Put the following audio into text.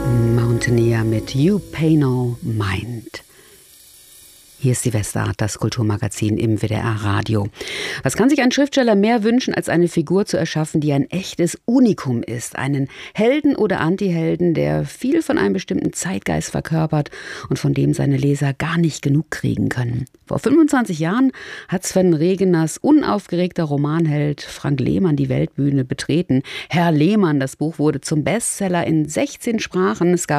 Mountaineer mit You Pay No Mind. Hier ist die Westart, das Kulturmagazin im WDR Radio. Was kann sich ein Schriftsteller mehr wünschen, als eine Figur zu erschaffen, die ein echtes Unikum ist? Einen Helden oder Antihelden, der viel von einem bestimmten Zeitgeist verkörpert und von dem seine Leser gar nicht genug kriegen können. Vor 25 Jahren hat Sven Regeners unaufgeregter Romanheld Frank Lehmann die Weltbühne betreten. Herr Lehmann, das Buch wurde zum Bestseller in 16 Sprachen. Es gab